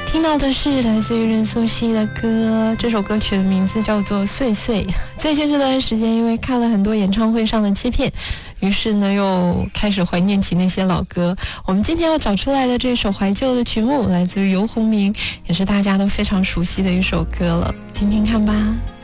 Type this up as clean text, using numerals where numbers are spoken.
听到的是来自于任素汐的歌，这首歌曲的名字叫做《碎碎》。最近这段时间因为看了很多演唱会上的切片，于是呢又开始怀念起那些老歌。我们今天要找出来的这首怀旧的曲目来自于游鸿明，也是大家都非常熟悉的一首歌了，听听看吧。